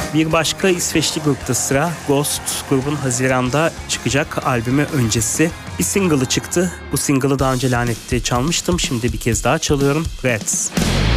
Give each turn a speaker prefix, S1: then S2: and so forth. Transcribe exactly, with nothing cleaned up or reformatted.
S1: Bir başka İsveçli grupta sıra. Ghost, grubun Haziran'da çıkacak albümü öncesi bir single'ı çıktı. Bu single'ı daha önce Lanet'te çalmıştım. Şimdi bir kez daha çalıyorum. Rats.